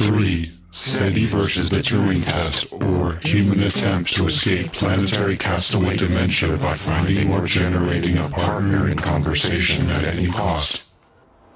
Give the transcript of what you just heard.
3. SETI versus the Turing test, or human attempts to escape planetary castaway dementia by finding or generating a partner in conversation at any cost.